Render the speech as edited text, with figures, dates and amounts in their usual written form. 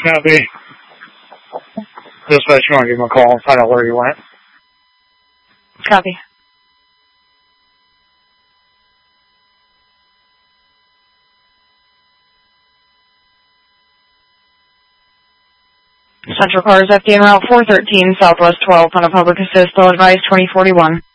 Copy. Dispatch, you want to give him a call and find out where he went? Copy. Central Cars FD en route 413, Southwest 12, on a public assist, bill advised 2041.